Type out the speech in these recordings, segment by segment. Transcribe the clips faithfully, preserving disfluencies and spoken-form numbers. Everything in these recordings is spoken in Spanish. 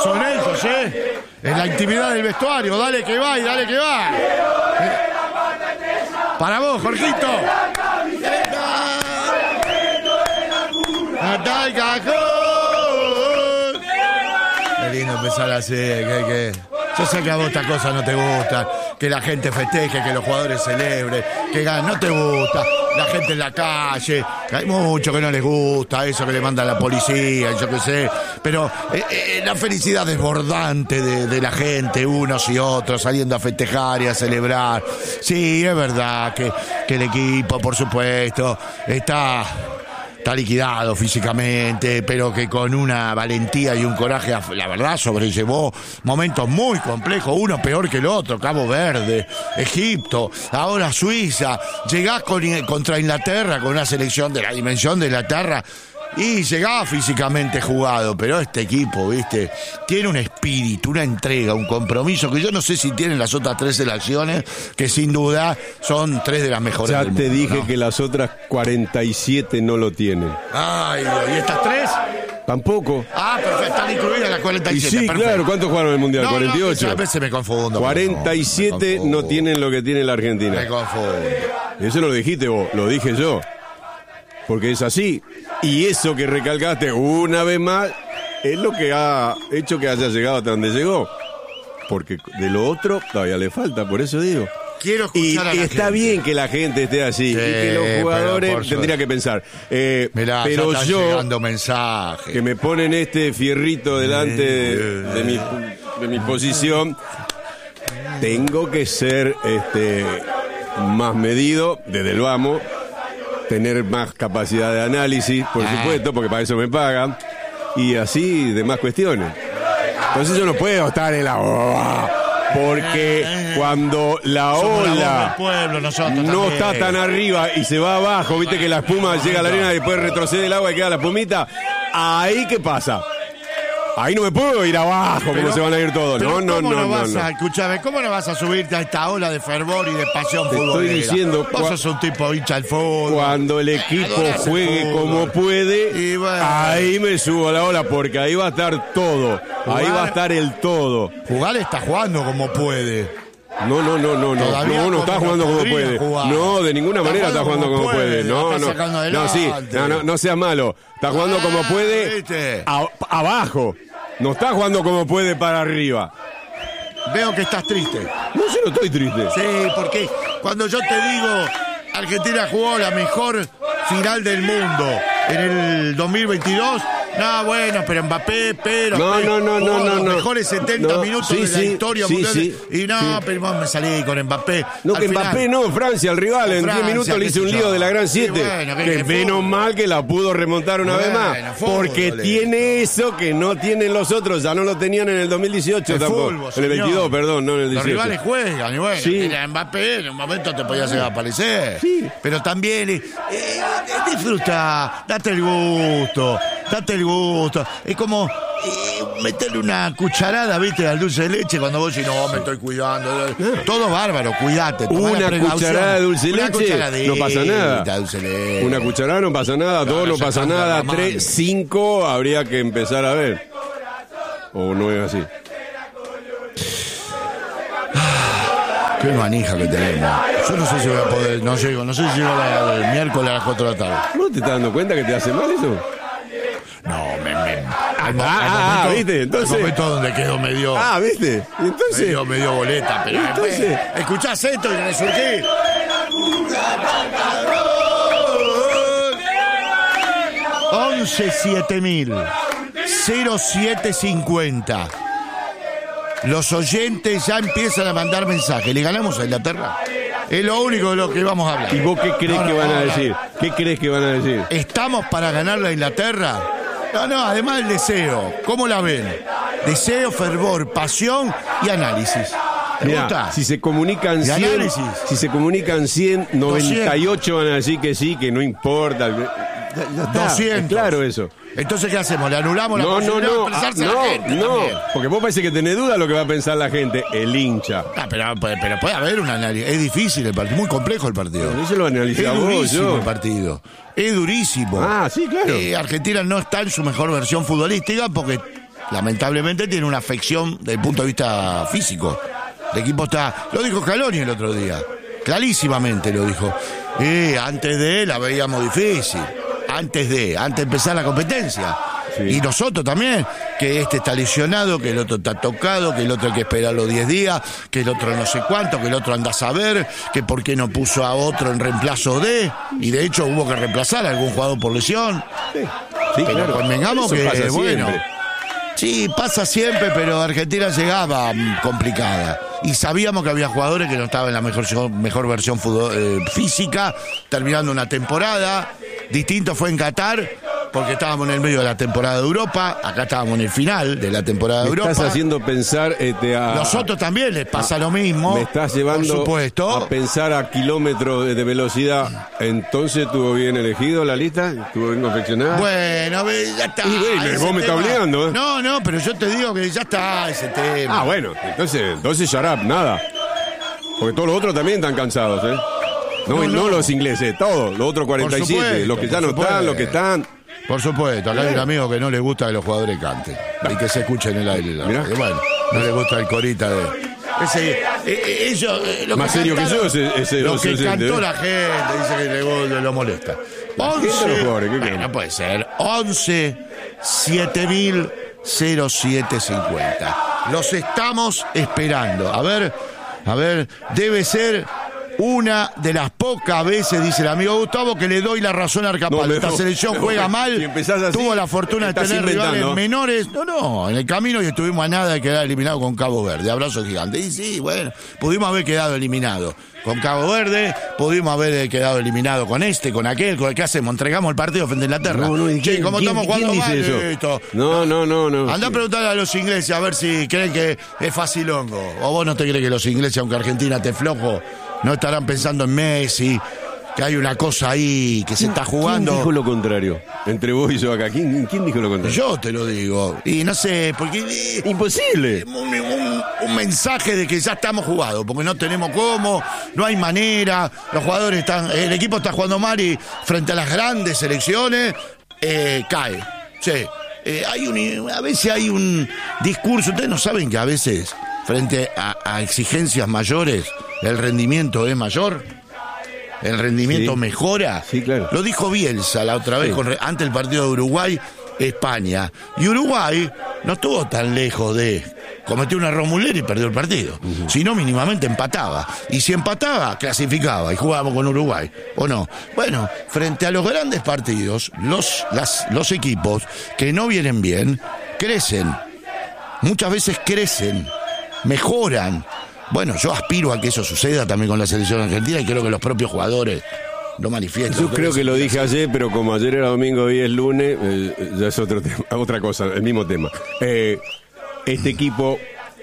Son ellos, ¿eh? En la intimidad del vestuario. Dale que va y dale que va. Eh. Para vos, Jorgito. Hasta el cajón. Qué lindo empezar así, que, que... Yo sé que a vos estas cosas no te gustan, que la gente festeje, que los jugadores celebren, que ganen, no te gusta, la gente en la calle, que hay mucho que no les gusta, eso que le manda la policía, yo qué sé, pero eh, eh, la felicidad desbordante de, de la gente, unos y otros, saliendo a festejar y a celebrar. Sí, es verdad que, que el equipo, por supuesto, está... Está liquidado físicamente, pero que con una valentía y un coraje, la verdad, sobrellevó momentos muy complejos, uno peor que el otro, Cabo Verde, Egipto, ahora Suiza, llegás con, contra Inglaterra, con una selección de la dimensión de Inglaterra, y llegaba físicamente jugado, pero este equipo, viste, tiene un espíritu, una entrega, un compromiso que yo no sé si tienen las otras tres selecciones, que sin duda son tres de las mejores ya del mundo. Ya te dije, ¿no? Que las otras cuarenta y siete no lo tienen. Ay, ¿y estas tres? Tampoco. Ah, perfecto, están incluidas las cuarenta y siete. Y sí, perfecto. Claro, ¿cuántos jugaron en el Mundial? No, cuarenta y ocho. No, a veces me confundo. cuarenta y siete no tienen lo que tiene la Argentina. Me confundo. Eso no lo dijiste vos, lo dije yo. Porque es así. Y eso que recalcaste una vez más es lo que ha hecho que haya llegado hasta donde llegó. Porque de lo otro todavía le falta, por eso digo. Quiero escuchar y, a la y está gente. bien que la gente esté así, sí, y que los jugadores tendrían que pensar. Eh, Mirá, pero ya yo, llegando mensajes. que me ponen este fierrito delante de, de, mi, de mi posición, tengo que ser este más medido desde el vamos. Tener más capacidad de análisis, por ah. supuesto, porque para eso me pagan, y así demás cuestiones. Entonces yo no puedo estar en la ola, porque cuando la ola pueblo, no también. está tan arriba y se va abajo, viste que la espuma llega a la arena y después retrocede el agua y queda la espumita, ahí ¿qué pasa? Ahí no me puedo ir abajo, pero, como se van a ir todos. No, no, ¿cómo no, no, no. vas no. A, escúchame, ¿cómo no vas a subirte a esta ola de fervor y de pasión Te futbolera? Estoy diciendo, vos sos un tipo hincha al fútbol. Cuando el equipo juegue el como puede, bueno, ahí me subo a la ola, porque ahí va a estar todo. Jugar, ahí va a estar el todo. Jugar está jugando como puede. No, no, no, no, no. No, no está jugando como puede. Jugar. No, de ninguna manera está jugando como puede. No, no. No, sí. No, no, no seas malo. Está jugando como puede a, abajo. No está jugando como puede para arriba. Veo que estás triste. No, yo no estoy triste. Sí, porque cuando yo te digo Argentina jugó la mejor final del mundo en el dos mil veintidós, no, bueno, pero Mbappé, pero no, no, no, no, no, los no. mejores setenta no, minutos sí, de la sí, historia sí, mundial. Sí, y no, sí. pero vos me salí con Mbappé. No, Al que final, Mbappé no, Francia, el rival, en diez minutos le hice un lío yo. de la gran siete. Sí, bueno, que, que menos fútbol. mal que la pudo remontar una bueno, vez más. Fútbol, porque fútbol, tiene eso que no tienen los otros, ya no lo tenían en el dos mil dieciocho el tampoco. Fútbol, en el veintidós, perdón, no en el dieciocho. Los rivales juegan, y bueno, sí. mira, Mbappé en un momento te podía llegar a aparecer. Sí. Pero también eh, eh, disfruta, date el gusto, date el gusto. Es como eh, meterle una cucharada, viste, al dulce de leche cuando vos decís, no, me estoy cuidando. Todo bárbaro, cuidate. Una cucharada de dulce de leche, no pasa nada. Dulce leche. Una cucharada no pasa nada, dos no pasa nada, tres, cinco habría que empezar a ver. ¿O no es así? Qué manija que tenemos. Yo no sé si voy a poder, no llego, no sé si llego la, el miércoles a las cuatro de la tarde. ¿No te estás dando cuenta que te hace mal eso? No, me... me ah, hay, ah, momento, ¿viste? Entonces... Hay momentos donde quedo medio... Ah, ¿viste? Entonces... Medio, medio boleta, pero... Entonces... Después, escuchás esto y resurgís. once siete mil cero siete cincuenta. Los oyentes ya empiezan a mandar mensajes. ¿Le ganamos a Inglaterra? Es lo único de lo que vamos a hablar. ¿Y vos qué crees no, que no, van no, a decir? No. ¿Qué crees que van a decir? ¿Estamos para ganarle a Inglaterra? No, no, además el deseo. ¿Cómo la ven? Deseo, fervor, pasión y análisis. Mirá, si se comunican cien, si se comunican cien, noventa y ocho van a decir que sí, que no importa. Ya, ya está, doscientos. Es claro eso. Entonces, ¿qué hacemos? ¿Le anulamos la no, posibilidad no, no, de expresarse ah, a no, la gente? No, también? Porque vos parece que tenés duda lo que va a pensar la gente, el hincha. Ah, pero, pero puede haber un análisis. Es difícil el partido, muy complejo el partido. Pero eso lo analizamos. Es durísimo yo. el partido. Es durísimo. Ah, sí, claro. Eh, Argentina no está en su mejor versión futbolística porque lamentablemente tiene una afección desde el punto de vista físico. El equipo está, lo dijo Scaloni el otro día, clarísimamente lo dijo. Y antes de la veíamos difícil, antes de, antes de empezar la competencia. Sí. Y nosotros también, que este está lesionado, que el otro está tocado, que el otro hay que esperar los diez días, que el otro no sé cuánto, que el otro anda a saber, que por qué no puso a otro en reemplazo de, y de hecho hubo que reemplazar a algún jugador por lesión. Sí, sí, pero claro. convengamos Eso que, pasa bueno, siempre. Sí, pasa siempre, pero Argentina llegaba mm, complicada. Y sabíamos que había jugadores que no estaban en la mejor, mejor versión fútbol, eh, física, terminando una temporada. Distinto fue en Qatar, porque estábamos en el medio de la temporada de Europa, acá estábamos en el final de la temporada de Me Europa. estás haciendo pensar este, a... Nosotros también les pasa lo mismo. Me estás llevando por supuesto. a pensar a kilómetros de velocidad. Entonces, ¿estuvo bien elegido la lista? ¿Estuvo bien confeccionada? Bueno, ya está. Y bueno, vos me estás obligando, ¿eh? No, no, pero yo te digo que ya está ese tema. Ah, bueno, entonces, entonces shut up, nada. Porque todos los otros también están cansados, ¿eh? No, no, no. no los ingleses, todos, los otros cuarenta y siete, supuesto, los que ya no supuesto. están, los que están... Por supuesto, acá hay un amigo que no le gusta que los jugadores canten y que se escuche en el aire. Que, bueno, no le gusta el corita de... Ese, eh, ellos, eh, lo Más que serio cantaron, que yo, ese, ese lo que ese, cantó ese, la gente, dice que le, le, lo molesta. once, bueno, no puede ser. once siete mil cero siete cincuenta. Los estamos esperando. A ver, a ver, debe ser una de las pocas veces, dice el amigo Gustavo, que le doy la razón a Arcapal. No, Esta no, selección no, juega mal, si así, tuvo la fortuna de tener inventando. rivales menores. No, no, en el camino y estuvimos a nada de quedar eliminado con Cabo Verde. Abrazo gigante. Y sí, bueno, pudimos haber quedado eliminados con Cabo Verde, pudimos haber quedado eliminados con este, con aquel, con el que hacemos, entregamos el partido frente a Inglaterra. No, no, che, ¿quién, ¿cómo ¿quién, estamos jugando ¿quién dice mal eso? Esto? No, no, no, no. Andá sí. a preguntarle a los ingleses a ver si creen que es facilongo. O vos no te crees que los ingleses, aunque Argentina te flojo, no estarán pensando en Messi, que hay una cosa ahí que se está jugando. ¿Quién dijo lo contrario? Entre vos y yo acá. ¿Quién, quién dijo lo contrario? Yo te lo digo. Y no sé, porque... Imposible. Un, un, un mensaje de que ya estamos jugados, porque no tenemos cómo, no hay manera, los jugadores están... El equipo está jugando mal y frente a las grandes selecciones, eh, cae. Sí. Eh, hay un, a veces hay un discurso, ustedes no saben que a veces, frente a, a exigencias mayores, el rendimiento es mayor, el rendimiento sí. mejora. Sí, claro. Lo dijo Bielsa la otra vez, sí. con, antes del partido de Uruguay-España. Y Uruguay no estuvo tan lejos de... Cometió un error Müller y perdió el partido. Uh-huh. Si no, mínimamente empataba. Y si empataba, clasificaba y jugábamos con Uruguay. ¿O no? Bueno, frente a los grandes partidos, los, las, los equipos que no vienen bien, crecen. Muchas veces crecen, mejoran. Bueno, yo aspiro a que eso suceda también con la selección argentina y creo que los propios jugadores lo manifiestan. Yo creo que lo dije ayer, pero como ayer era domingo y es lunes, eh, ya es otro tema, otra cosa, el mismo tema. Eh, este equipo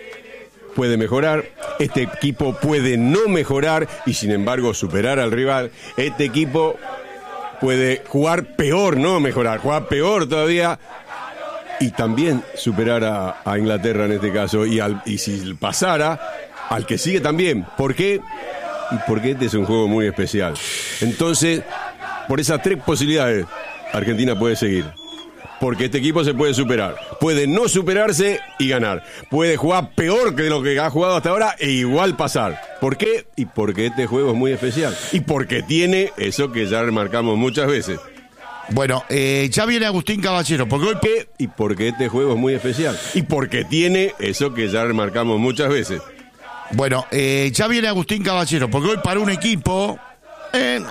puede mejorar, este equipo puede no mejorar y sin embargo superar al rival. Este equipo puede jugar peor, no mejorar, jugar peor todavía y también superar a, a Inglaterra en este caso. Y, al, y si pasara... al que sigue también. ¿Por qué? Porque este es un juego muy especial. Entonces, por esas tres posibilidades, Argentina puede seguir. Porque este equipo se puede superar. Puede no superarse y ganar. Puede jugar peor que lo que ha jugado hasta ahora e igual pasar. ¿Por qué? Y porque este juego es muy especial. Y porque tiene eso que ya remarcamos muchas veces. Bueno, eh, ya viene Agustín Caballero. Porque hoy ¿Qué? Y porque este juego es muy especial. Y porque tiene eso que ya remarcamos muchas veces. Bueno, eh, ya viene Agustín Caballero, porque hoy para un equipo... Eh,